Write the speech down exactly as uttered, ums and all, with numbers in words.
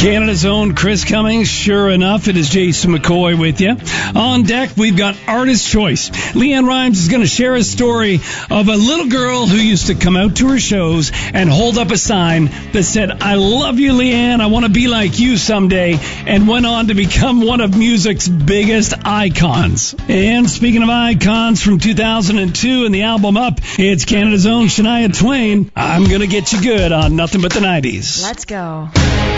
Canada's own Chris Cummings. Sure enough, it is Jason McCoy with you. On deck, we've got Artist Choice. Leanne Rimes is going to share a story of a little girl who used to come out to her shows and hold up a sign that said, "I love you, Leanne. I want to be like you someday," and went on to become one of music's biggest icons. And speaking of icons from two thousand two and the album Up, it's Canada's own Shania Twain. I'm going to get you good on Nothing But the nineties. Let's go.